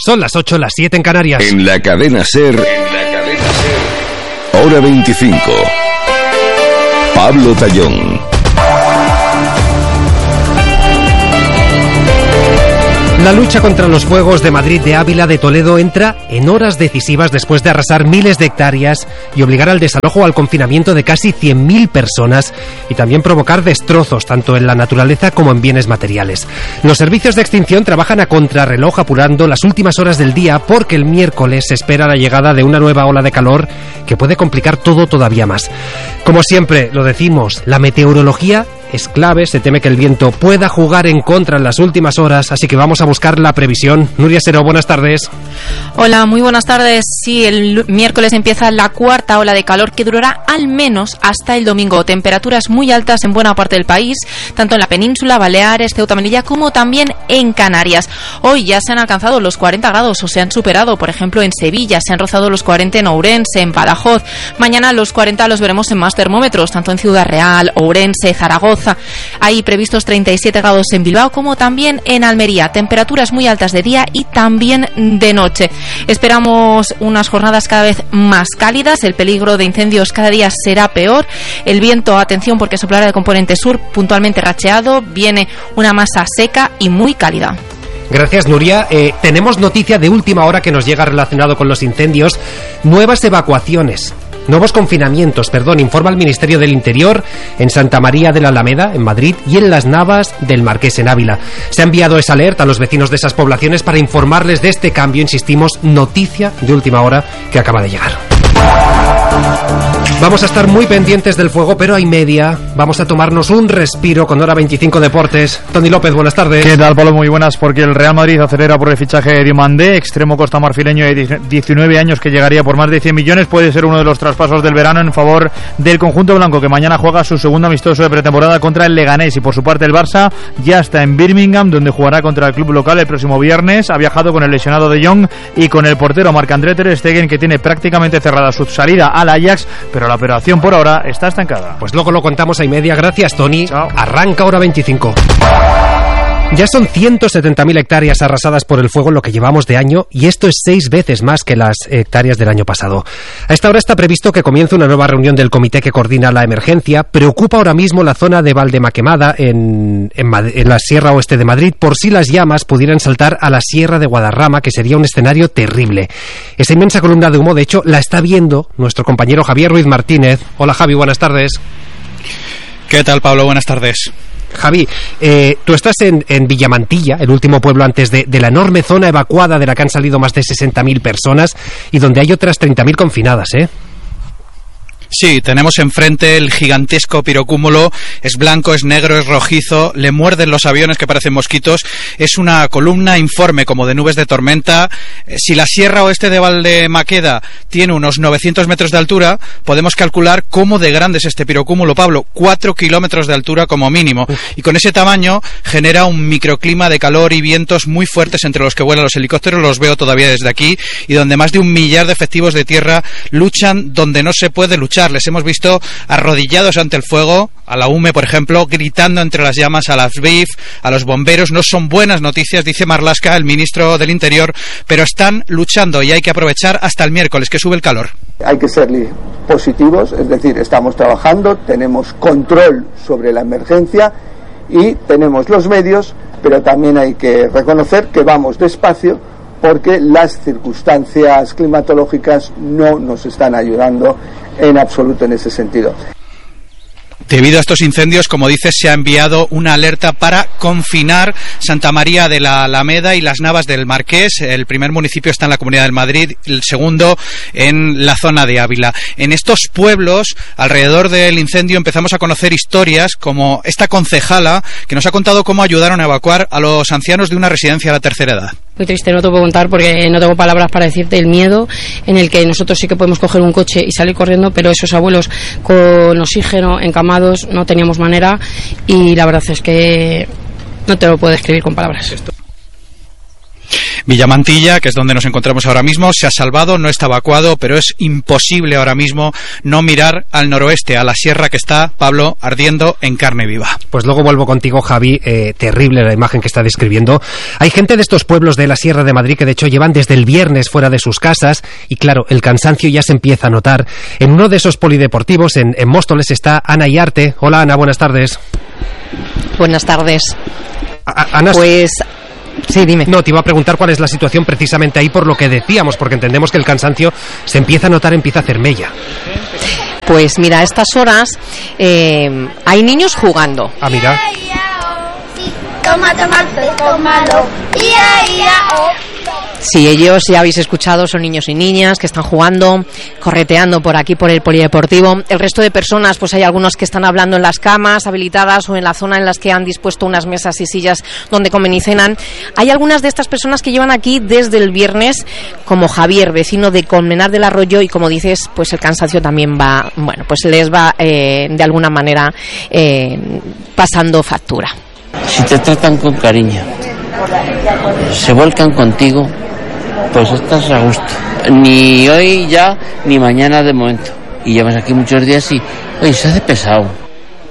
Son las 8, las 7 en Canarias. En la cadena SER, hora 25. Pablo Tallón. La lucha contra los fuegos de Madrid, de Ávila, de Toledo entra en horas decisivas después de arrasar miles de hectáreas y obligar al desalojo o al confinamiento de casi 100.000 personas y también provocar destrozos tanto en la naturaleza como en bienes materiales. Los servicios de extinción trabajan a contrarreloj apurando las últimas horas del día porque el miércoles se espera la llegada de una nueva ola de calor que puede complicar todo todavía más. Como siempre lo decimos, la meteorología es clave, se teme que el viento pueda jugar en contra en las últimas horas, así que vamos a buscar la previsión. Nuria Seró, buenas tardes. Hola, muy buenas tardes. Sí, el miércoles empieza la cuarta ola de calor que durará al menos hasta el domingo. Temperaturas muy altas en buena parte del país, tanto en la península, Baleares, Ceuta, Melilla, como también en Canarias. Hoy ya se han alcanzado los 40 grados o se han superado, por ejemplo, en Sevilla, se han rozado los 40 en Ourense, en Badajoz. Mañana los 40 los veremos en más termómetros, tanto en Ciudad Real, Ourense, Zaragoza. Hay previstos 37 grados en Bilbao, como también en Almería. Temperaturas muy altas de día y también de noche. Esperamos unas jornadas cada vez más cálidas. El peligro de incendios cada día será peor. El viento, atención, porque soplará de componente sur, puntualmente racheado. Viene una masa seca y muy cálida. Gracias, Nuria. Tenemos noticia de última hora que nos llega relacionado con los incendios. Nuevos confinamientos, informa el Ministerio del Interior en Santa María de la Alameda, en Madrid, y en Las Navas del Marqués, en Ávila. Se ha enviado esa alerta a los vecinos de esas poblaciones para informarles de este cambio, insistimos, noticia de última hora que acaba de llegar. Vamos a estar muy pendientes del fuego, pero hay media. Vamos a tomarnos un respiro con Hora 25 Deportes. Tony López, buenas tardes. ¿Qué tal, Pablo? Muy buenas, porque el Real Madrid acelera por el fichaje de Diomandé, extremo costamarfileño de 19 años que llegaría por más de 100 millones. Puede ser uno de los traspasos del verano en favor del conjunto blanco, que mañana juega su segundo amistoso de pretemporada contra el Leganés. Y por su parte el Barça ya está en Birmingham, donde jugará contra el club local el próximo viernes. Ha viajado con el lesionado De Jong y con el portero Marc-André ter Stegen, que tiene prácticamente cerrada su salida al Ajax, pero la operación por ahora está estancada. Pues luego lo contamos a y media. Gracias, Tony. Chao. Arranca Hora 25. Ya son 170.000 hectáreas arrasadas por el fuego en lo que llevamos de año, y esto es 6 veces más que las hectáreas del año pasado. A esta hora está previsto que comience una nueva reunión del comité que coordina la emergencia. Preocupa ahora mismo la zona de Valdemaquemada, en la Sierra Oeste de Madrid, por si las llamas pudieran saltar a la Sierra de Guadarrama, que sería un escenario terrible. Esa inmensa columna de humo, de hecho, la está viendo nuestro compañero Javier Ruiz Martínez. Hola, Javi, buenas tardes. ¿Qué tal, Pablo? Buenas tardes. Javi, tú estás en Villamantilla, el último pueblo antes de la enorme zona evacuada de la que han salido más de 60.000 personas y donde hay otras 30.000 confinadas, ¿eh? Sí, tenemos enfrente el gigantesco pirocúmulo, es blanco, es negro, es rojizo, le muerden los aviones que parecen mosquitos, es una columna informe como de nubes de tormenta. Si la Sierra Oeste de Valdemaqueda tiene unos 900 metros de altura, podemos calcular cómo de grande es este pirocúmulo, Pablo, 4 kilómetros de altura como mínimo, y con ese tamaño genera un microclima de calor y vientos muy fuertes entre los que vuelan los helicópteros, los veo todavía desde aquí, y donde más de 1 millar de efectivos de tierra luchan donde no se puede luchar. Les hemos visto arrodillados ante el fuego, a la UME, por ejemplo, gritando entre las llamas a las BIF, a los bomberos. No son buenas noticias, dice Marlaska, el ministro del Interior, pero están luchando y hay que aprovechar hasta el miércoles, que sube el calor. Hay que ser positivos, es decir, estamos trabajando, tenemos control sobre la emergencia y tenemos los medios, pero también hay que reconocer que vamos despacio, porque las circunstancias climatológicas no nos están ayudando en absoluto en ese sentido. Debido a estos incendios, como dices, se ha enviado una alerta para confinar Santa María de la Alameda y Las Navas del Marqués. El primer municipio está en la Comunidad de Madrid, el segundo en la zona de Ávila. En estos pueblos, alrededor del incendio, empezamos a conocer historias como esta concejala que nos ha contado cómo ayudaron a evacuar a los ancianos de una residencia a la tercera edad. Muy triste, no te puedo contar porque no tengo palabras para decirte el miedo en el que nosotros sí que podemos coger un coche y salir corriendo, pero esos abuelos con oxígeno, encamados, no teníamos manera, y la verdad es que no te lo puedo describir con palabras. Villamantilla, que es donde nos encontramos ahora mismo, se ha salvado, no está evacuado, pero es imposible ahora mismo no mirar al noroeste, a la sierra que está, Pablo, ardiendo en carne viva. Pues luego vuelvo contigo, Javi. Terrible la imagen que está describiendo. Hay gente de estos pueblos de la Sierra de Madrid que de hecho llevan desde el viernes fuera de sus casas y claro, el cansancio ya se empieza a notar. En uno de esos polideportivos, en Móstoles, está Ana Iarte. Hola, Ana, buenas tardes. Buenas tardes. Ana, pues... Sí, dime. No, te iba a preguntar cuál es la situación precisamente ahí por lo que decíamos, porque entendemos que el cansancio se empieza a notar, empieza a hacer mella. Pues mira, a estas horas hay niños jugando. Ah, mira. Toma, tómalo. Sí, ellos ya habéis escuchado, son niños y niñas que están jugando, correteando por aquí, por el polideportivo. El resto de personas, pues hay algunos que están hablando en las camas habilitadas o en la zona en las que han dispuesto unas mesas y sillas donde comen y cenan. Hay algunas de estas personas que llevan aquí desde el viernes, como Javier, vecino de Colmenar del Arroyo, y como dices, pues el cansancio también va, bueno, pues les va de alguna manera pasando factura. Si te tratan con cariño, se vuelcan contigo, pues estás a gusto. Ni hoy ya, ni mañana de momento. Y llevas aquí muchos días y, oye, se hace pesado.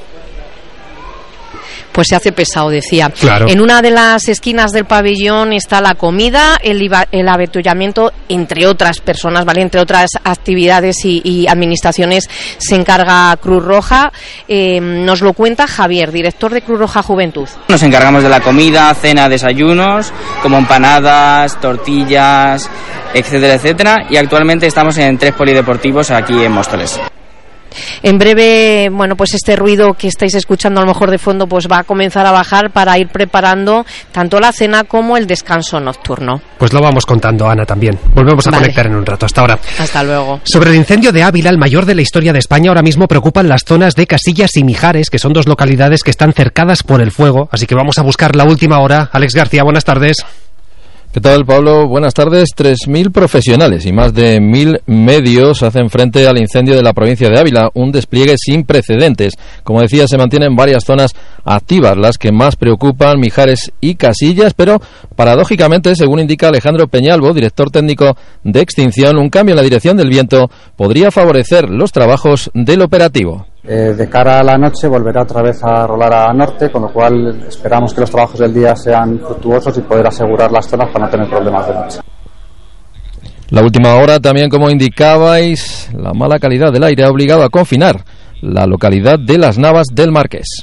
Pues se hace pesado, decía. Claro. En una de las esquinas del pabellón está la comida, el avituallamiento, entre otras personas, ¿vale? Entre otras actividades y administraciones se encarga Cruz Roja. Nos lo cuenta Javier, director de Cruz Roja Juventud. Nos encargamos de la comida, cena, desayunos, como empanadas, tortillas, etcétera, etcétera. Y actualmente estamos en 3 polideportivos aquí en Móstoles. En breve, bueno, pues este ruido que estáis escuchando a lo mejor de fondo pues va a comenzar a bajar para ir preparando tanto la cena como el descanso nocturno. Pues lo vamos contando, Ana, también. Volvemos a conectar en un rato. Hasta ahora. Hasta luego. Sobre el incendio de Ávila, el mayor de la historia de España, ahora mismo preocupan las zonas de Casillas y Mijares, que son 2 localidades que están cercadas por el fuego. Así que vamos a buscar la última hora. Alex García, buenas tardes. ¿Qué tal, Pablo? Buenas tardes. 3.000 profesionales y más de 1.000 medios hacen frente al incendio de la provincia de Ávila, un despliegue sin precedentes. Como decía, se mantienen varias zonas activas, las que más preocupan, Mijares y Casillas, pero paradójicamente, según indica Alejandro Peñalvo, director técnico de extinción, un cambio en la dirección del viento podría favorecer los trabajos del operativo. De cara a la noche volverá otra vez a rolar a norte, con lo cual esperamos que los trabajos del día sean fructuosos y poder asegurar las zonas para no tener problemas de noche. La última hora también, como indicabais, la mala calidad del aire ha obligado a confinar la localidad de Las Navas del Marqués.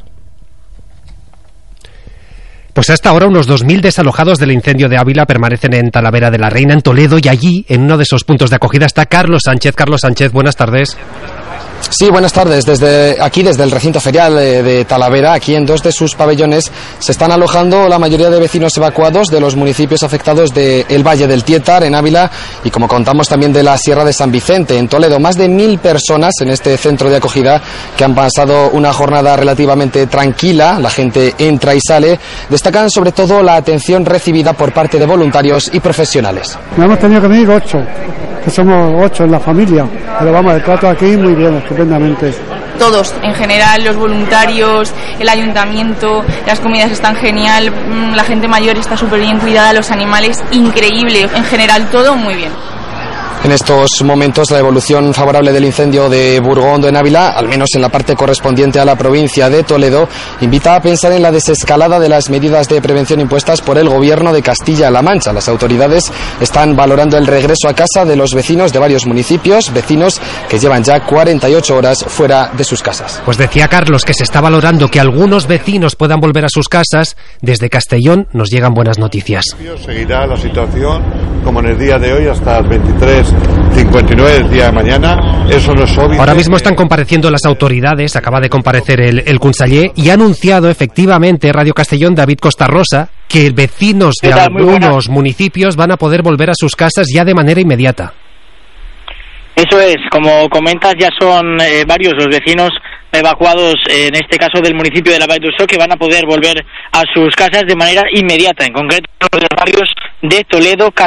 Pues hasta ahora unos 2.000 desalojados del incendio de Ávila permanecen en Talavera de la Reina, en Toledo, y allí, en uno de esos puntos de acogida, está Carlos Sánchez. Carlos Sánchez, buenas tardes. Sí, buenas tardes. Desde el recinto ferial de Talavera, aquí en 2 de sus pabellones, se están alojando la mayoría de vecinos evacuados de los municipios afectados del Valle del Tietar, en Ávila, y como contamos también de la Sierra de San Vicente, en Toledo. Más de 1.000 personas en este centro de acogida que han pasado una jornada relativamente tranquila. La gente entra y sale. Destacan sobre todo la atención recibida por parte de voluntarios y profesionales. Hemos tenido que venir 8, que somos 8 en la familia, pero vamos, el trato aquí muy bien, estupendamente. Todos, en general, los voluntarios, el ayuntamiento, las comidas están genial, la gente mayor está súper bien cuidada, los animales, increíble, en general todo muy bien. En estos momentos la evolución favorable del incendio de Burgondo en Ávila, al menos en la parte correspondiente a la provincia de Toledo, invita a pensar en la desescalada de las medidas de prevención impuestas por el gobierno de Castilla-La Mancha. Las autoridades están valorando el regreso a casa de los vecinos de varios municipios, vecinos que llevan ya 48 horas fuera de sus casas. Pues decía Carlos que se está valorando que algunos vecinos puedan volver a sus casas. Desde Castellón nos llegan buenas noticias. Seguirá la situación como en el día de hoy hasta el 23:59 del día de mañana. Eso no es obvio. Ahora mismo están compareciendo las autoridades. Acaba de comparecer el conseller y ha anunciado efectivamente Radio Castellón, David Costarrosa, que vecinos de algunos municipios van a poder volver a sus casas ya de manera inmediata. Eso es, como comentas, ya son varios los vecinos evacuados, en este caso del municipio de la Vall d'Uixó, que van a poder volver a sus casas de manera inmediata, en concreto los barrios de Toledo, Carbonell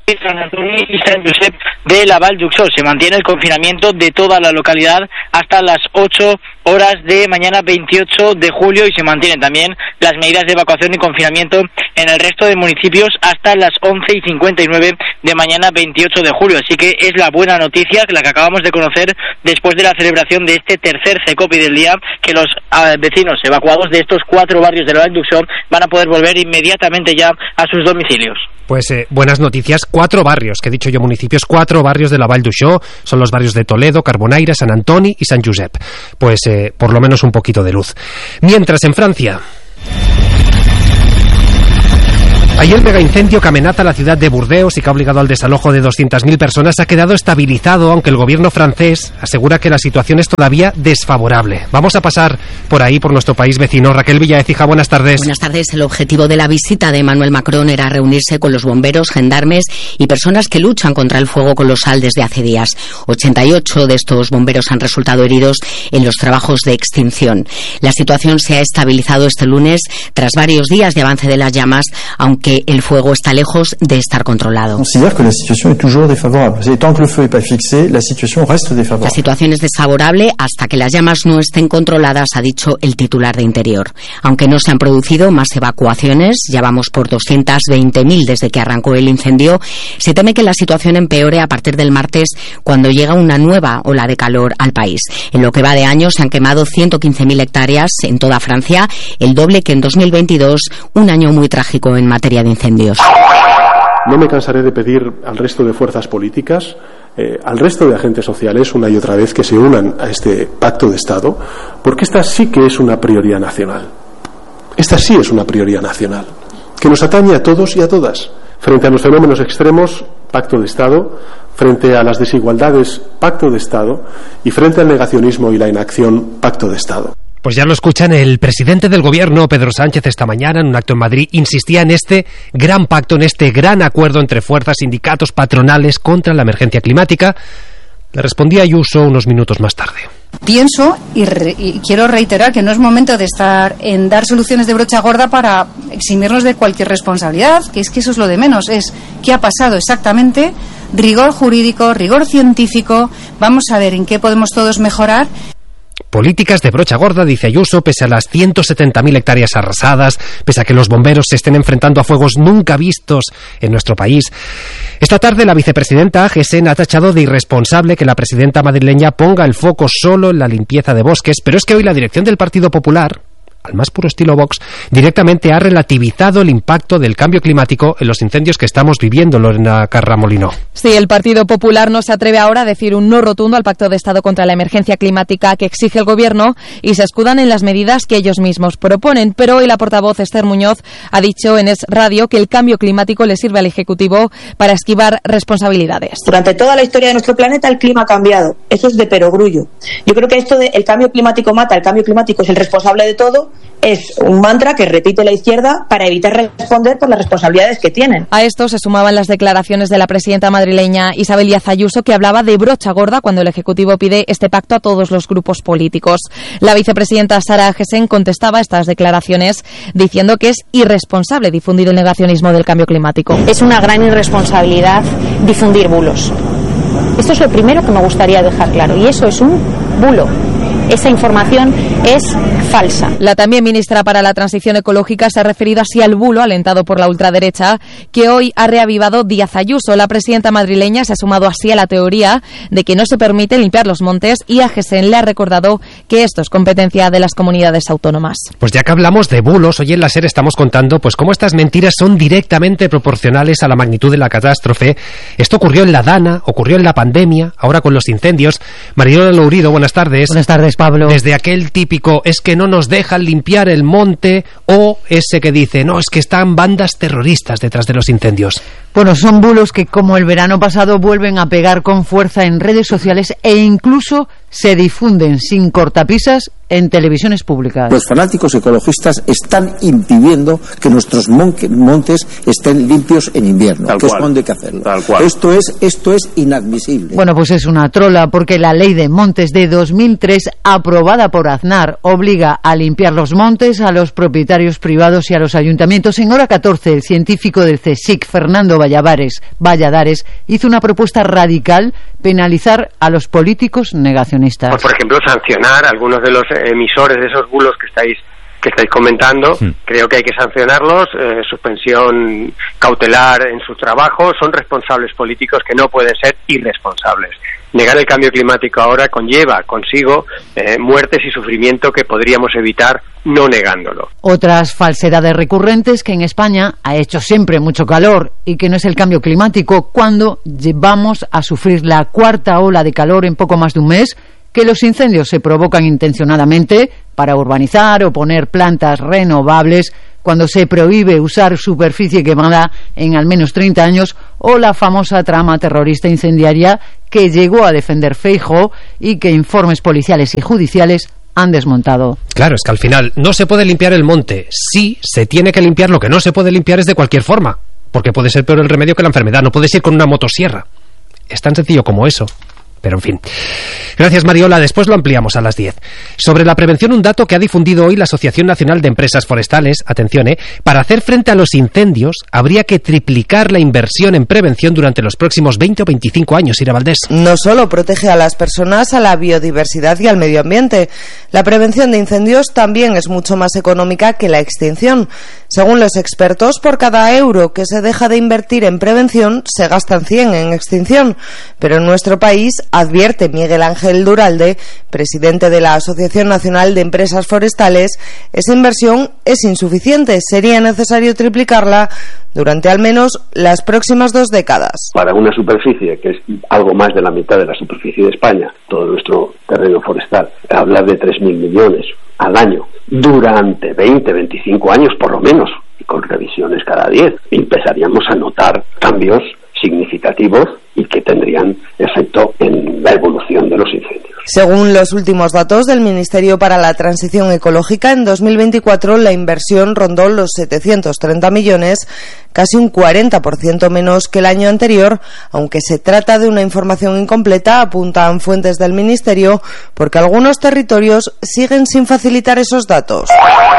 San Antoni y Sant Josep de la Vall d'Uixó. Se mantiene el confinamiento de toda la localidad hasta las 8 horas de mañana 28 de julio y se mantienen también las medidas de evacuación y confinamiento en el resto de municipios hasta las 11:59 de mañana 28 de julio. Así que es la buena noticia, la que acabamos de conocer después de la celebración de este tercer CECOPI del día, que los vecinos evacuados de estos 4 barrios de la Vall d'Uixó van a poder volver inmediatamente ya a sus domicilios. Pues buenas noticias, 4 barrios, que he dicho yo municipios, 4 barrios de la Vall d'Uixó, son los barrios de Toledo, Carbonaire, Sant Antoni y Sant Josep. Pues por lo menos un poquito de luz. Mientras en Francia... Ayer el megaincendio que amenaza la ciudad de Burdeos y que ha obligado al desalojo de 200.000 personas ha quedado estabilizado, aunque el gobierno francés asegura que la situación es todavía desfavorable. Vamos a pasar por ahí, por nuestro país vecino. Raquel Villaécija, buenas tardes. Buenas tardes. El objetivo de la visita de Emmanuel Macron era reunirse con los bomberos, gendarmes y personas que luchan contra el fuego colosal desde hace días. 88 de estos bomberos han resultado heridos en los trabajos de extinción. La situación se ha estabilizado este lunes tras varios días de avance de las llamas, aunque el fuego está lejos de estar controlado. Considère que la situación es toujours défavorable. Tant que le feu n'est pas fixé, la situación reste défavorable. La situación es desfavorable hasta que las llamas no estén controladas, ha dicho el titular de Interior. Aunque no se han producido más evacuaciones, ya vamos por 220.000 desde que arrancó el incendio, se teme que la situación empeore a partir del martes, cuando llega una nueva ola de calor al país. En lo que va de año se han quemado 115.000 hectáreas en toda Francia, el doble que en 2022, un año muy trágico en materia de incendios. No me cansaré de pedir al resto de fuerzas políticas, al resto de agentes sociales, una y otra vez, que se unan a este pacto de Estado, porque esta sí que es una prioridad nacional. Esta sí es una prioridad nacional, que nos atañe a todos y a todas. Frente a los fenómenos extremos, pacto de Estado; frente a las desigualdades, pacto de Estado; y frente al negacionismo y la inacción, pacto de Estado. Pues ya lo escuchan, el presidente del gobierno, Pedro Sánchez, esta mañana en un acto en Madrid insistía en este gran pacto, en este gran acuerdo entre fuerzas, sindicatos, patronales contra la emergencia climática. Le respondía Ayuso unos minutos más tarde. Pienso y quiero reiterar que no es momento de estar en dar soluciones de brocha gorda para eximirnos de cualquier responsabilidad, que es que eso es lo de menos, es qué ha pasado exactamente, rigor jurídico, rigor científico, vamos a ver en qué podemos todos mejorar. Políticas de brocha gorda, dice Ayuso, pese a las 170.000 hectáreas arrasadas, pese a que los bomberos se estén enfrentando a fuegos nunca vistos en nuestro país. Esta tarde la vicepresidenta Agesen ha tachado de irresponsable que la presidenta madrileña ponga el foco solo en la limpieza de bosques, pero es que hoy la dirección del Partido Popular, al más puro estilo Vox, directamente ha relativizado el impacto del cambio climático en los incendios que estamos viviendo, Lorena Carramolino. Sí, el Partido Popular no se atreve ahora a decir un no rotundo al Pacto de Estado contra la emergencia climática que exige el Gobierno y se escudan en las medidas que ellos mismos proponen. Pero hoy la portavoz Esther Muñoz ha dicho en Es Radio que el cambio climático le sirve al Ejecutivo para esquivar responsabilidades. Durante toda la historia de nuestro planeta el clima ha cambiado. Eso es de perogrullo. Yo creo que esto de el cambio climático mata, el cambio climático es el responsable de todo, es un mantra que repite la izquierda para evitar responder por las responsabilidades que tienen. A esto se sumaban las declaraciones de la presidenta madrileña Isabel Díaz Ayuso, que hablaba de brocha gorda cuando el Ejecutivo pide este pacto a todos los grupos políticos. La vicepresidenta Sara Agesen contestaba a estas declaraciones diciendo que es irresponsable difundir el negacionismo del cambio climático. Es una gran irresponsabilidad difundir bulos. Esto es lo primero que me gustaría dejar claro, y eso es un bulo. Esa información es falsa. La también ministra para la Transición Ecológica se ha referido así al bulo alentado por la ultraderecha que hoy ha reavivado Díaz Ayuso. La presidenta madrileña se ha sumado así a la teoría de que no se permite limpiar los montes y Agesen le ha recordado que esto es competencia de las comunidades autónomas. Pues ya que hablamos de bulos, hoy en la SER estamos contando pues cómo estas mentiras son directamente proporcionales a la magnitud de la catástrofe. Esto ocurrió en la Dana, ocurrió en la pandemia, ahora con los incendios. Mariola Lourido, buenas tardes. Buenas tardes, Pablo. Desde aquel típico es que no nos dejan limpiar el monte, o ese que dice no, es que están bandas terroristas detrás de los incendios. Bueno, son bulos que como el verano pasado vuelven a pegar con fuerza en redes sociales e incluso se difunden sin cortapisas en televisiones públicas. Los fanáticos ecologistas están impidiendo que nuestros montes estén limpios en invierno, que es cuando hay que hacerlo. Esto es inadmisible. Bueno, pues es una trola, porque la ley de montes de 2003, aprobada por Aznar, obliga a limpiar los montes a los propietarios privados y a los ayuntamientos. En hora 14, el científico del CSIC, Fernando Valladares, hizo una propuesta radical: penalizar a los políticos negacionistas. Pues, por ejemplo, sancionar a algunos de los emisores de esos bulos que estáis comentando. Creo que hay que sancionarlos, suspensión cautelar en su trabajo. Son responsables políticos que no pueden ser irresponsables. Negar el cambio climático ahora conlleva consigo muertes y sufrimiento que podríamos evitar no negándolo. Otras falsedades recurrentes: que en España ha hecho siempre mucho calor y que no es el cambio climático, cuando vamos a sufrir la cuarta ola de calor en poco más de un mes, que los incendios se provocan intencionadamente para urbanizar o poner plantas renovables, cuando se prohíbe usar superficie quemada en al menos 30 años, o la famosa trama terrorista incendiaria que llegó a defender Feijóo y que informes policiales y judiciales han desmontado. Claro, es que al final no se puede limpiar el monte. Sí, se tiene que limpiar. Lo que no se puede limpiar es de cualquier forma, porque puede ser peor el remedio que la enfermedad. No puedes ir con una motosierra. Es tan sencillo como eso. Pero en fin. Gracias, Mariola. Después lo ampliamos a las 10. Sobre la prevención, un dato que ha difundido hoy la Asociación Nacional de Empresas Forestales. Atención, para hacer frente a los incendios habría que triplicar la inversión en prevención durante los próximos 20 o 25 años. Ira Valdés. No solo protege a las personas, a la biodiversidad y al medio ambiente. La prevención de incendios también es mucho más económica que la extinción. Según los expertos, por cada euro que se deja de invertir en prevención, se gastan 100 en extinción. Pero en nuestro país, advierte Miguel Ángel Duralde, presidente de la Asociación Nacional de Empresas Forestales, esa inversión es insuficiente. Sería necesario triplicarla durante al menos las próximas 2 décadas. Para una superficie que es algo más de la mitad de la superficie de España, todo nuestro terreno forestal, hablar de 3.000 millones al año durante 20, 25 años por lo menos, y con revisiones cada 10, empezaríamos a notar cambios significativos y que tendrían efecto en la evolución de los incendios. Según los últimos datos del Ministerio para la Transición Ecológica, en 2024 la inversión rondó los 730 millones, casi un 40% menos que el año anterior, aunque se trata de una información incompleta, apuntan fuentes del Ministerio, porque algunos territorios siguen sin facilitar esos datos.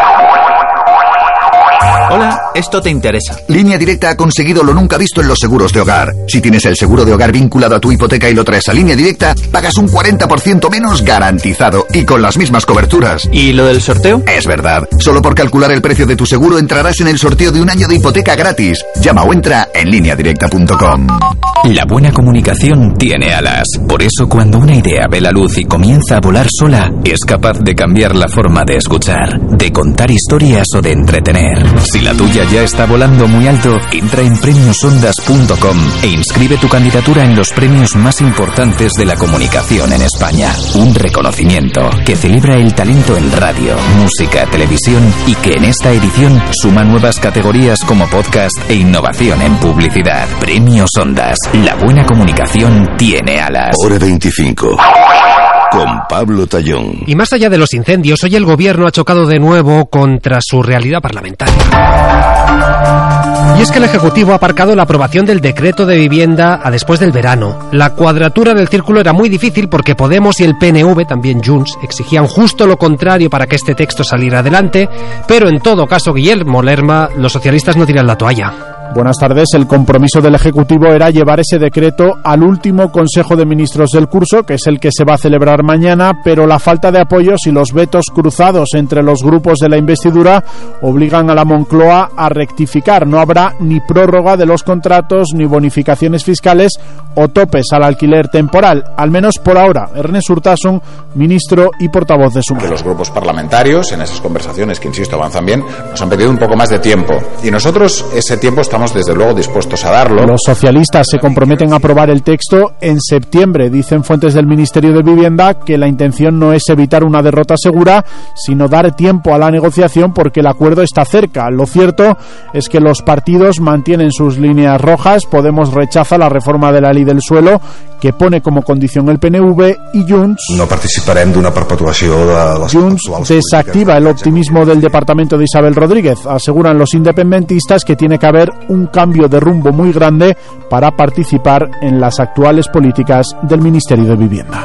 Hola, esto te interesa. Línea Directa ha conseguido lo nunca visto en los seguros de hogar. Si tienes el seguro de hogar vinculado a tu hipoteca y lo traes a Línea Directa, pagas un 40% menos garantizado y con las mismas coberturas. ¿Y lo del sorteo? Es verdad. Solo por calcular el precio de tu seguro entrarás en el sorteo de un año de hipoteca gratis. Llama o entra en lineadirecta.com. La buena comunicación tiene alas. Por eso, cuando una idea ve la luz y comienza a volar sola, es capaz de cambiar la forma de escuchar, de contar historias o de entretener. Si la tuya ya está volando muy alto, entra en premiosondas.com e inscribe tu candidatura en los premios más importantes de la comunicación en España. Un reconocimiento que celebra el talento en radio, música, televisión y que en esta edición suma nuevas categorías como podcast e innovación en publicidad. Premios Ondas. La buena comunicación tiene alas. Hora 25. Con Pablo Tallón. Y más allá de los incendios, hoy el gobierno ha chocado de nuevo contra su realidad parlamentaria. Y es que el Ejecutivo ha aparcado la aprobación del decreto de vivienda a después del verano. La cuadratura del círculo era muy difícil porque Podemos y el PNV, también Junts, exigían justo lo contrario para que este texto saliera adelante, pero en todo caso, Guillermo Lerma, los socialistas no tiran la toalla. Buenas tardes. El compromiso del Ejecutivo era llevar ese decreto al último Consejo de Ministros del curso, que es el que se va a celebrar mañana, pero la falta de apoyos y los vetos cruzados entre los grupos de la investidura obligan a la Moncloa a rectificar. No habrá ni prórroga de los contratos, ni bonificaciones fiscales o topes al alquiler temporal, al menos por ahora. Ernest Urtasun, ministro y portavoz de Sumar. Que los grupos parlamentarios, en esas conversaciones que, insisto, avanzan bien, nos han pedido un poco más de tiempo. Y nosotros ese tiempo estamos estamos desde luego dispuestos a darlo. Los socialistas se comprometen a aprobar el texto en septiembre. Dicen fuentes del Ministerio de Vivienda que la intención no es evitar una derrota segura, sino dar tiempo a la negociación porque el acuerdo está cerca. Lo cierto es que los partidos mantienen sus líneas rojas. Podemos rechaza la reforma de la ley del suelo que pone como condición el PNV y Junts no participarem d'una perpetuació de les Junts desactiva el optimismo del departamento de Isabel Rodríguez. Aseguran los independentistas que tiene que haber un cambio de rumbo muy grande para participar en las actuales políticas del Ministerio de Vivienda.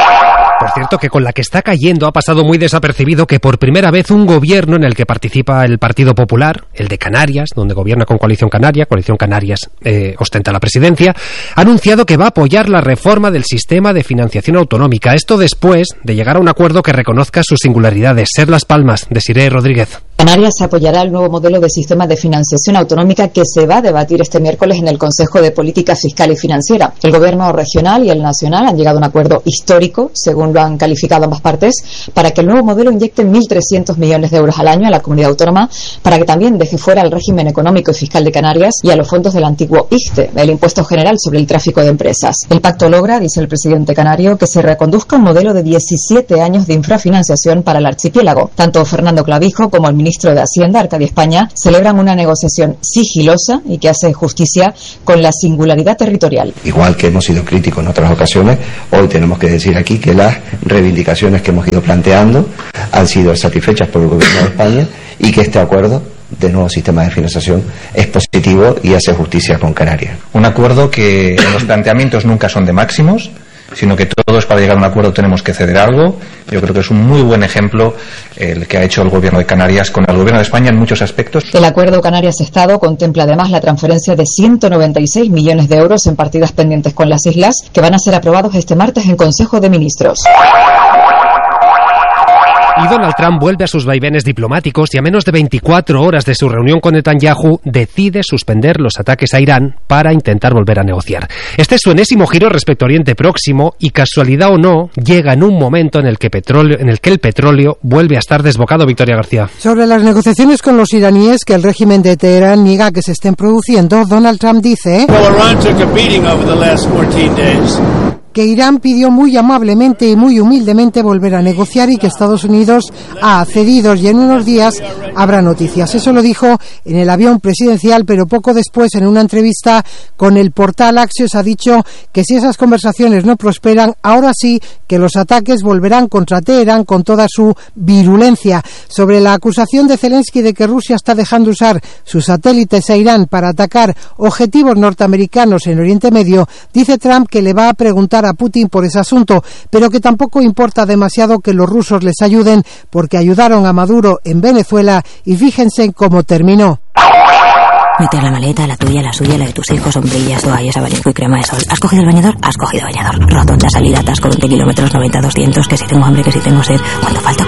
Por cierto, que con la que está cayendo ha pasado muy desapercibido que por primera vez un gobierno en el que participa el Partido Popular, el de Canarias, donde gobierna con Coalición Canarias ostenta la presidencia, ha anunciado que va a apoyar la reforma del sistema de financiación autonómica. Esto después de llegar a un acuerdo que reconozca sus singularidades. Ser Las Palmas, Desiree Rodríguez. Canarias apoyará el nuevo modelo de sistema de financiación autonómica que se va a debatir este miércoles en el Consejo de Política Fiscal y Financiera. El Gobierno regional y el nacional han llegado a un acuerdo histórico, según lo han calificado ambas partes, para que el nuevo modelo inyecte 1.300 millones de euros al año a la comunidad autónoma, para que también deje fuera al régimen económico y fiscal de Canarias y a los fondos del antiguo ICTE, el Impuesto General sobre el Tráfico de Empresas. El pacto logra, dice el presidente canario, que se reconduzca un modelo de 17 años de infrafinanciación para el archipiélago. Tanto Fernando Clavijo como el ministro de Hacienda, Arcadio España, celebran una negociación sigilosa y que hace justicia con la singularidad territorial. Igual que hemos sido críticos en otras ocasiones, hoy tenemos que decir aquí que las reivindicaciones que hemos ido planteando han sido satisfechas por el Gobierno de España y que este acuerdo de nuevo sistema de financiación es positivo y hace justicia con Canarias. Un acuerdo que los planteamientos nunca son de máximos, sino que todos para llegar a un acuerdo tenemos que ceder algo. Yo creo que es un muy buen ejemplo el que ha hecho el Gobierno de Canarias con el Gobierno de España en muchos aspectos. El acuerdo Canarias-Estado contempla además la transferencia de 196 millones de euros en partidas pendientes con las islas que van a ser aprobados este martes en Consejo de Ministros. Y Donald Trump vuelve a sus vaivenes diplomáticos y a menos de 24 horas de su reunión con Netanyahu decide suspender los ataques a Irán para intentar volver a negociar. Este es su enésimo giro respecto a Oriente Próximo y, casualidad o no, llega en un momento en el que el petróleo vuelve a estar desbocado. Victoria García. Sobre las negociaciones con los iraníes que el régimen de Teherán niega que se estén produciendo, Donald Trump dice que Irán pidió muy amablemente y muy humildemente volver a negociar y que Estados Unidos ha accedido y en unos días habrá noticias. Eso lo dijo en el avión presidencial, pero poco después en una entrevista con el portal Axios ha dicho que si esas conversaciones no prosperan, ahora sí que los ataques volverán contra Teherán con toda su virulencia. Sobre la acusación de Zelensky de que Rusia está dejando usar sus satélites a Irán para atacar objetivos norteamericanos en Oriente Medio, dice Trump que le va a preguntar a Putin por ese asunto, pero que tampoco importa demasiado que los rusos les ayuden porque ayudaron a Maduro en Venezuela y fíjense cómo terminó. Meter la maleta, la tuya, la suya, la de tus hijos, sombrillas, toallas, abanico y crema de sol. ¿Has cogido el bañador? Has cogido bañador. Rotonda, salida, atasco, 20 kilómetros, 90, 200, que si tengo hambre, que si tengo sed. ¿Cuánto falta?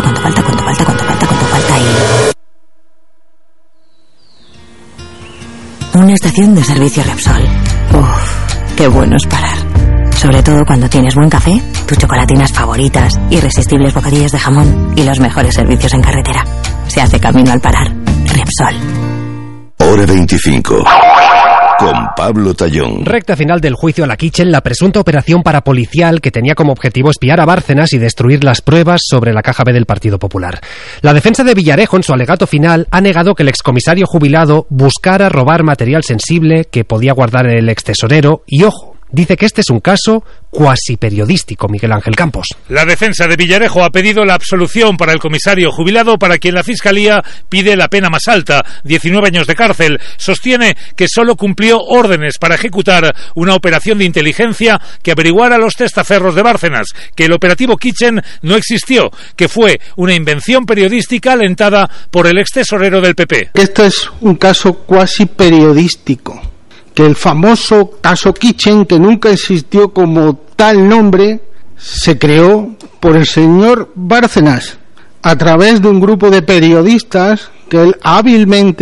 Y una estación de servicio Repsol. Uf, qué bueno es parar. Sobre todo cuando tienes buen café, tus chocolatinas favoritas, irresistibles bocadillos de jamón y los mejores servicios en carretera. Se hace camino al parar. Repsol. Hora 25. Con Pablo Tallón. Recta final del juicio a la Kitchen, la presunta operación parapolicial que tenía como objetivo espiar a Bárcenas y destruir las pruebas sobre la caja B del Partido Popular. La defensa de Villarejo, en su alegato final, ha negado que el excomisario jubilado buscara robar material sensible que podía guardar el extesorero y, ojo, dice que este es un caso cuasi periodístico, Miguel Ángel Campos. La defensa de Villarejo ha pedido la absolución para el comisario jubilado, para quien la Fiscalía pide la pena más alta, 19 años de cárcel. Sostiene que solo cumplió órdenes para ejecutar una operación de inteligencia que averiguara los testaferros de Bárcenas, que el operativo Kitchen no existió, que fue una invención periodística alentada por el extesorero del PP. Este es un caso cuasi periodístico, que el famoso caso Kitchen, que nunca existió como tal nombre, se creó por el señor Bárcenas a través de un grupo de periodistas que él hábilmente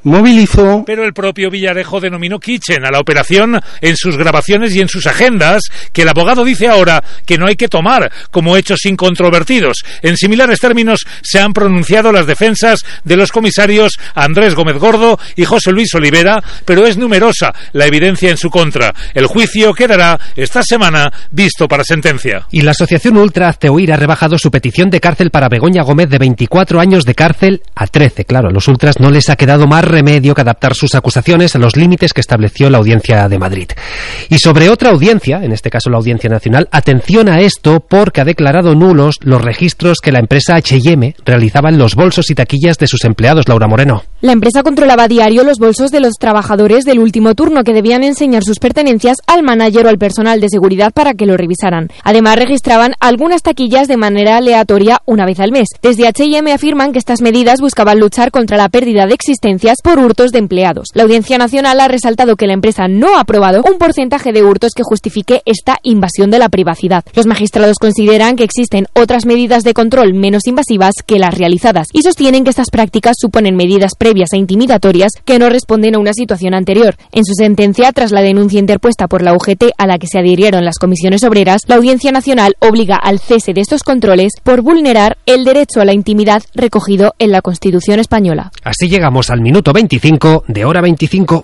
movilizó. Pero el propio Villarejo denominó kitchen a la operación en sus grabaciones y en sus agendas, que el abogado dice ahora que no hay que tomar como hechos incontrovertidos. En similares términos se han pronunciado las defensas de los comisarios Andrés Gómez Gordo y José Luis Olivera, pero es numerosa la evidencia en su contra. El juicio quedará esta semana visto para sentencia. Y la asociación Ultra Hazte Oír ha rebajado su petición de cárcel para Begoña Gómez de 24 años de cárcel a 13. Claro, a los ultras no les ha quedado más remedio que adaptar sus acusaciones a los límites que estableció la Audiencia de Madrid. Y sobre otra audiencia, en este caso la Audiencia Nacional, atención a esto porque ha declarado nulos los registros que la empresa H&M realizaba en los bolsos y taquillas de sus empleados. Laura Moreno. La empresa controlaba a diario los bolsos de los trabajadores del último turno que debían enseñar sus pertenencias al manager o al personal de seguridad para que lo revisaran. Además, registraban algunas taquillas de manera aleatoria una vez al mes. Desde H&M afirman que estas medidas buscaban luchar contra la pérdida de existencias por hurtos de empleados. La Audiencia Nacional ha resaltado que la empresa no ha aprobado un porcentaje de hurtos que justifique esta invasión de la privacidad. Los magistrados consideran que existen otras medidas de control menos invasivas que las realizadas y sostienen que estas prácticas suponen medidas previas e intimidatorias que no responden a una situación anterior. En su sentencia, tras la denuncia interpuesta por la UGT a la que se adhirieron las comisiones obreras, la Audiencia Nacional obliga al cese de estos controles por vulnerar el derecho a la intimidad recogido en la Constitución española. Así llegamos al minuto 25 de Hora 25.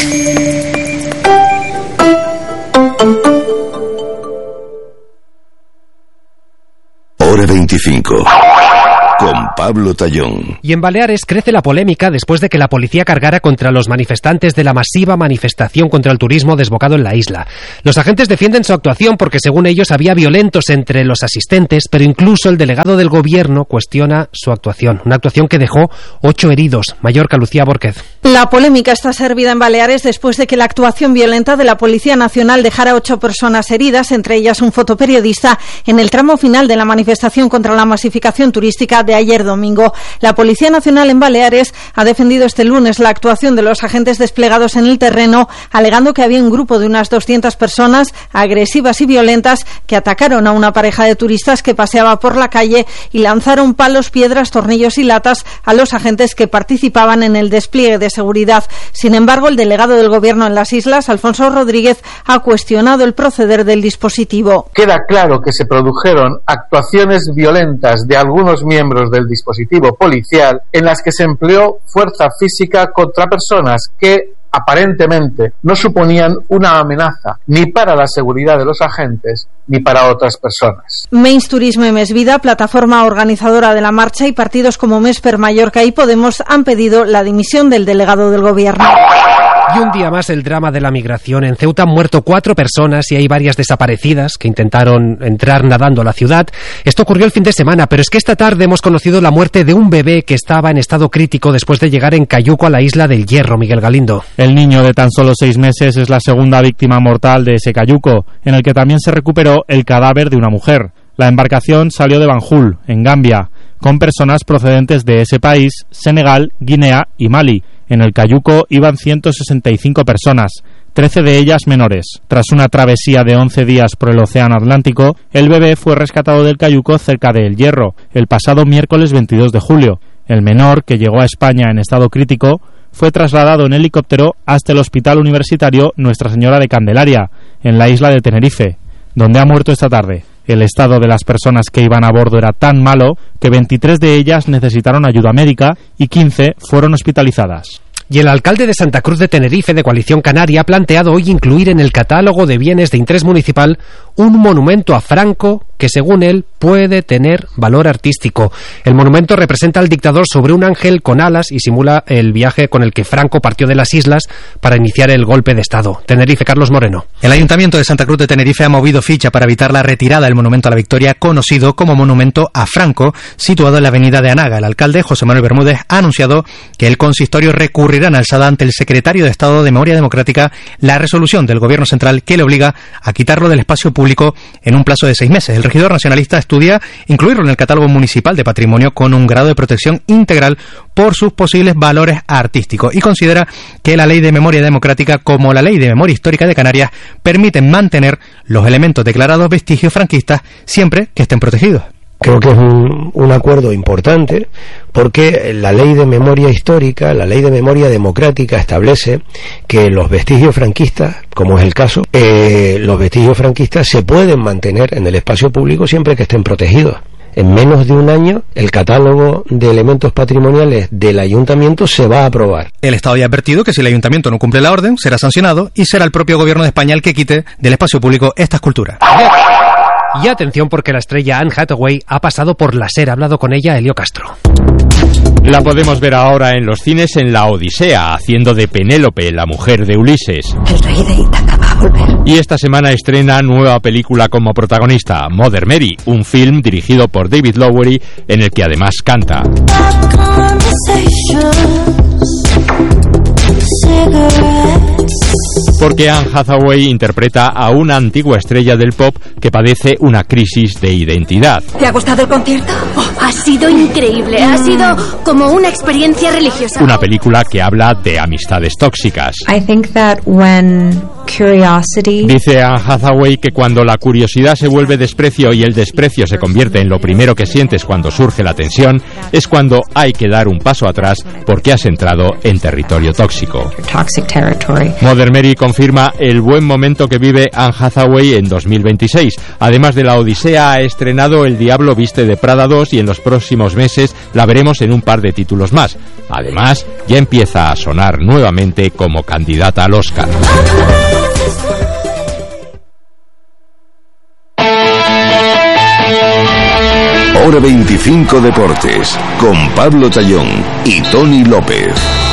Hora 25. Con Pablo Tallón. Y en Baleares crece la polémica después de que la policía cargara contra los manifestantes de la masiva manifestación contra el turismo desbocado en la isla. Los agentes defienden su actuación porque, según ellos, había violentos entre los asistentes, pero incluso el delegado del gobierno cuestiona su actuación. Una actuación que dejó 8 heridos. Mallorca, Lucía Borquez. La polémica está servida en Baleares después de que la actuación violenta de la Policía Nacional dejara 8 personas heridas, entre ellas un fotoperiodista, en el tramo final de la manifestación contra la masificación turística de ayer domingo. La Policía Nacional en Baleares ha defendido este lunes la actuación de los agentes desplegados en el terreno, alegando que había un grupo de unas 200 personas agresivas y violentas que atacaron a una pareja de turistas que paseaba por la calle y lanzaron palos, piedras, tornillos y latas a los agentes que participaban en el despliegue de seguridad. Sin embargo, el delegado del Gobierno en las islas, Alfonso Rodríguez, ha cuestionado el proceder del dispositivo. Queda claro que se produjeron actuaciones violentas de algunos miembros del dispositivo policial en las que se empleó fuerza física contra personas que aparentemente no suponían una amenaza ni para la seguridad de los agentes ni para otras personas. Meins Turisme Més Vida, plataforma organizadora de la marcha, y partidos como Mesper, Mallorca y Podemos han pedido la dimisión del delegado del Gobierno. Y un día más el drama de la migración. En Ceuta han muerto 4 personas y hay varias desaparecidas que intentaron entrar nadando a la ciudad. Esto ocurrió el fin de semana, pero es que esta tarde hemos conocido la muerte de un bebé que estaba en estado crítico después de llegar en Cayuco a la isla del Hierro. Miguel Galindo. El niño de tan solo 6 meses es la segunda víctima mortal de ese Cayuco, en el que también se recuperó el cadáver de una mujer. La embarcación salió de Banjul, en Gambia, con personas procedentes de ese país, Senegal, Guinea y Mali. En el Cayuco iban 165 personas, 13 de ellas menores. Tras una travesía de 11 días por el Océano Atlántico, el bebé fue rescatado del Cayuco cerca de El Hierro, el pasado miércoles 22 de julio. El menor, que llegó a España en estado crítico, fue trasladado en helicóptero hasta el Hospital Universitario Nuestra Señora de Candelaria, en la isla de Tenerife, donde ha muerto esta tarde. El estado de las personas que iban a bordo era tan malo que 23 de ellas necesitaron ayuda médica y 15 fueron hospitalizadas. Y el alcalde de Santa Cruz de Tenerife, de Coalición Canaria, ha planteado hoy incluir en el catálogo de bienes de interés municipal un monumento a Franco que, según él, puede tener valor artístico. El monumento representa al dictador sobre un ángel con alas y simula el viaje con el que Franco partió de las islas para iniciar el golpe de Estado. Tenerife, Carlos Moreno. El Ayuntamiento de Santa Cruz de Tenerife ha movido ficha para evitar la retirada del monumento a la Victoria, conocido como Monumento a Franco, situado en la avenida de Anaga. El alcalde, José Manuel Bermúdez, ha anunciado que el consistorio recurrirá en alzada ante el secretario de Estado de Memoria Democrática la resolución del Gobierno Central que le obliga a quitarlo del espacio público en un plazo de 6 meses. El regidor nacionalista estudia incluirlo en el catálogo municipal de patrimonio con un grado de protección integral por sus posibles valores artísticos y considera que la Ley de Memoria Democrática como la Ley de Memoria Histórica de Canarias permiten mantener los elementos declarados vestigios franquistas siempre que estén protegidos. Creo que es un acuerdo importante porque la ley de memoria histórica, la ley de memoria democrática establece que los vestigios franquistas, como es el caso, los vestigios franquistas se pueden mantener en el espacio público siempre que estén protegidos. En menos de un año, el catálogo de elementos patrimoniales del ayuntamiento se va a aprobar. El Estado ya ha advertido que si el ayuntamiento no cumple la orden, será sancionado y será el propio gobierno de España el que quite del espacio público esta escultura. Y atención porque la estrella Anne Hathaway ha pasado por la SER, ha hablado con ella Elio Castro. La podemos ver ahora en los cines en La Odisea, haciendo de Penélope, la mujer de Ulises. El rey de Ítaca va a volver. Y esta semana estrena nueva película como protagonista, Mother Mary, un film dirigido por David Lowery, en el que además canta. Porque Anne Hathaway interpreta a una antigua estrella del pop que padece una crisis de identidad. ¿Te ha gustado el concierto? Ha sido increíble, ha sido como una experiencia religiosa. Una película que habla de amistades tóxicas. I think that when curiosity... Dice Anne Hathaway que cuando la curiosidad se vuelve desprecio y el desprecio se convierte en lo primero que sientes cuando surge la tensión, es cuando hay que dar un paso atrás porque has entrado en territorio tóxico. Toxic territory. Mother Mary confirma el buen momento que vive Anne Hathaway en 2026. Además de La Odisea, ha estrenado El Diablo Viste de Prada 2 y en los próximos meses la veremos en un par de títulos más. Además, ya empieza a sonar nuevamente como candidata al Oscar. Hora 25 Deportes, con Pablo Tallón y Tony López.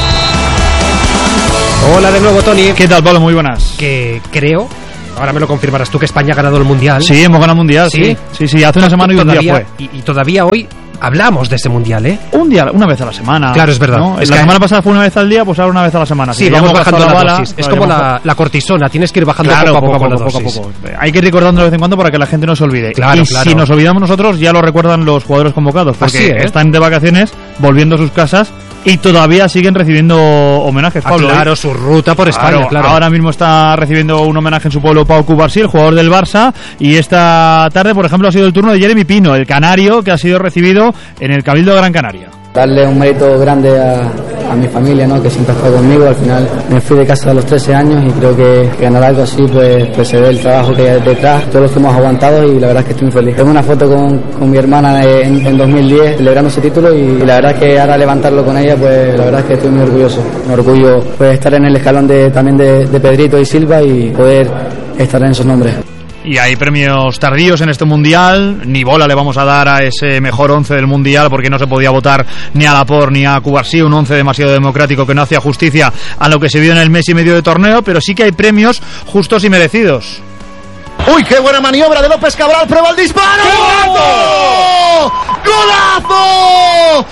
Hola de nuevo, Tony. ¿Qué tal, Pablo? Muy buenas. Que creo, ahora me lo confirmarás tú, que España ha ganado el Mundial. Sí, hemos ganado el Mundial, sí, hace una semana y un día fue. Y todavía hoy hablamos de ese Mundial, ¿eh? Un día, una vez a la semana. Claro, es verdad. ¿no? Es la que semana pasada fue una vez al día, pues ahora una vez a la semana. Sí, vamos bajando la dosis. Es como la cortisona, tienes que ir bajando poco a poco. Hay que ir recordando de vez en cuando para que la gente no se olvide. Claro, si nos olvidamos nosotros, ya lo recuerdan los jugadores convocados, porque están de vacaciones, volviendo a sus casas, y todavía siguen recibiendo homenajes, Pablo. Claro, su ruta por España, claro. Ahora mismo está recibiendo un homenaje en su pueblo Pau Cubarsí, el jugador del Barça, y esta tarde, por ejemplo, ha sido el turno de Jeremy Pino, el canario, que ha sido recibido en el Cabildo de Gran Canaria. Darle un mérito grande a mi familia, ¿no? Que siempre ha estado conmigo. Al final me fui de casa a los 13 años y creo que ganar algo así pues se ve el trabajo que hay detrás, todos los que hemos aguantado, y la verdad es que estoy muy feliz. Tengo una foto con mi hermana en 2010 celebrando ese título, y la verdad es que ahora levantarlo con ella, pues la verdad es que estoy muy orgulloso. Un orgullo pues estar en el escalón también de Pedrito y Silva y poder estar en esos nombres. Y hay premios tardíos en este Mundial. Ni bola le vamos a dar a ese mejor 11 del Mundial, porque no se podía votar ni a Laporte ni a Cubarsí, un 11 demasiado democrático que no hacía justicia a lo que se vio en el mes y medio de torneo, pero sí que hay premios justos y merecidos. ¡Uy, qué buena maniobra de López Cabral! ¡Prueba el disparo! ¡Golazo! ¡Golazo!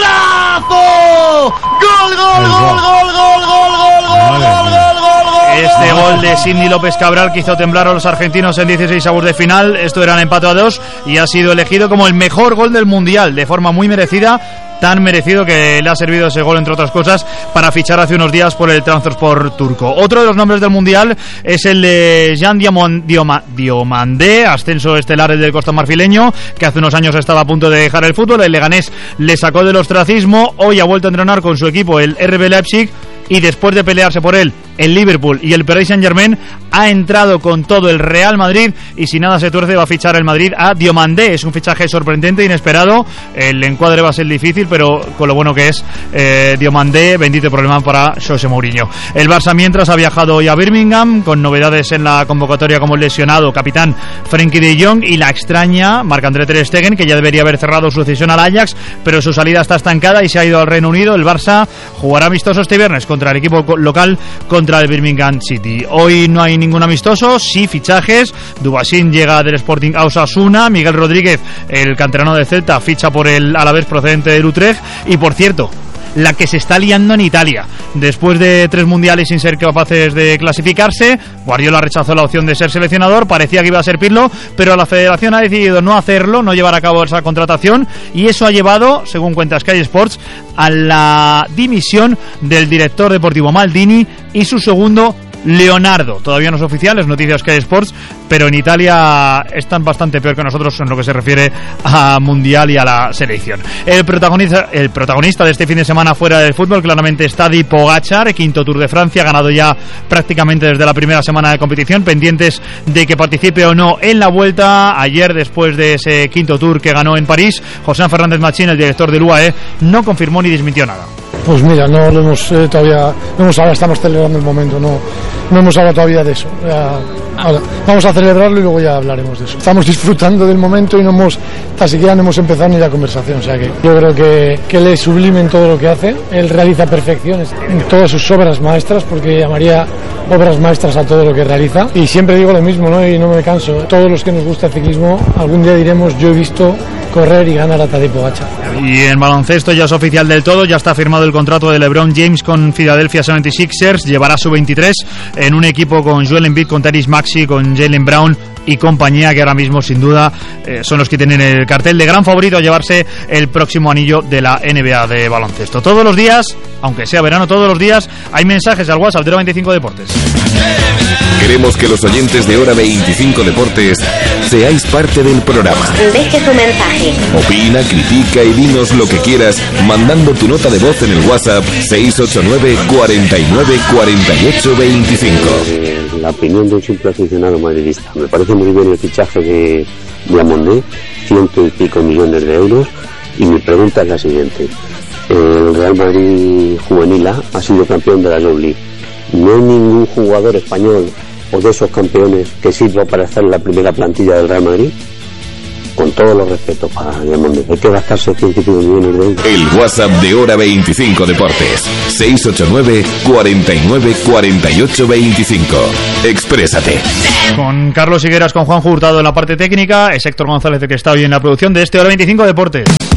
¡Golazo! ¡Gol, gol, gol, gol, gol, gol, gol, gol, gol, gol, gol! Este gol de Sidney López Cabral que hizo temblar a los argentinos en 16 avos de final. Esto era un empate a 2 y ha sido elegido como el mejor gol del Mundial, de forma muy merecida. Tan merecido que le ha servido ese gol, entre otras cosas, para fichar hace unos días por el Trabzonspor turco. Otro de los nombres del Mundial es el de Jean Diomandé, ascenso estelar del costamarfileño, que hace unos años estaba a punto de dejar el fútbol. El Leganés le sacó del ostracismo. Hoy ha vuelto a entrenar con su equipo, el RB Leipzig, y después de pelearse por él el Liverpool y el Paris Saint-Germain, ha entrado con todo el Real Madrid, y si nada se tuerce va a fichar el Madrid a Diomandé. Es un fichaje sorprendente, inesperado. El encuadre va a ser difícil, pero con lo bueno que es Diomandé, bendito problema para José Mourinho. El Barça, mientras, ha viajado hoy a Birmingham, con novedades en la convocatoria como el lesionado capitán Frenkie de Jong y la extraña Marc-André ter Stegen, que ya debería haber cerrado su cesión al Ajax, pero su salida está estancada y se ha ido al Reino Unido. El Barça jugará amistoso este viernes contra el equipo local, contra el Birmingham City. Hoy no hay ningún amistoso, sí fichajes. Dubasín llega del Sporting a Osasuna. Miguel Rodríguez, el canterano de Celta, ficha por el Alavés procedente del Utrecht. Y por cierto, la que se está liando en Italia. Después de 3 mundiales sin ser capaces de clasificarse, Guardiola rechazó la opción de ser seleccionador. Parecía que iba a ser Pirlo, pero la federación ha decidido no hacerlo, no llevar a cabo esa contratación, y eso ha llevado, según cuenta Sky Sports, a la dimisión del director deportivo Maldini y su segundo Leonardo. Todavía no es oficial, es noticia Sky Sports, pero en Italia están bastante peor que nosotros en lo que se refiere a Mundial y a la selección. El protagonista de este fin de semana fuera del fútbol claramente es Tadej Pogačar, quinto Tour de Francia, ganado ya prácticamente desde la primera semana de competición, pendientes de que participe o no en la Vuelta. Ayer, después de ese quinto Tour que ganó en París, José Fernández Machín, el director del UAE, no confirmó ni desmintió nada. Pues mira, no lo hemos todavía, no hemos hablado, estamos celebrando el momento, no hemos hablado todavía de eso. Ahora, vamos a celebrarlo y luego ya hablaremos de eso. Estamos disfrutando del momento y tan siquiera no hemos empezado ni la conversación, o sea que yo creo que él es sublime en todo lo que hace, él realiza perfecciones en todas sus obras maestras, porque llamaría obras maestras a todo lo que realiza, y siempre digo lo mismo, ¿no? Y no me canso, todos los que nos gusta el ciclismo, algún día diremos, yo he visto correr y ganar a Tadej Pogačar. Y en baloncesto ya es oficial del todo, ya está firmado el contrato de LeBron James con Philadelphia 76ers, llevará su 23 en un equipo con Joel Embiid, con Tyrese Maxey, con Jaylen Brown y compañía, que ahora mismo sin duda son los que tienen el cartel de gran favorito a llevarse el próximo anillo de la NBA de baloncesto. Todos los días, aunque sea verano, todos los días hay mensajes al WhatsApp de Hora 25 Deportes. Queremos que los oyentes de Hora 25 Deportes seáis parte del programa. Deje su mensaje. Opina, critica y dinos lo que quieras mandando tu nota de voz en el WhatsApp 689 49 48 25. La opinión de un simple aficionado madridista. Me parece muy bien el fichaje de Diamondé, 100 y pico millones de euros, y mi pregunta es la siguiente. El Real Madrid Juvenil A ha sido campeón de la Youth League. ¿No hay ningún jugador español o de esos campeones que sirva para estar en la primera plantilla del Real Madrid? Con todos los respetos para Diamondé, hay que gastarse 100 millones de euros. El WhatsApp de Hora 25 Deportes, 689 49 48 25. Exprésate. Con Carlos Higueras, con Juanjo Hurtado en la parte técnica, es Héctor González el que está hoy en la producción de este Hora 25 Deportes.